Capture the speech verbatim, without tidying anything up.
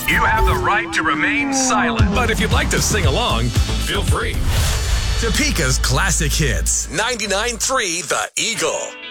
You have the right to remain silent. But if you'd like to sing along, feel free. Topeka's classic hits. ninety-nine point three The Eagle.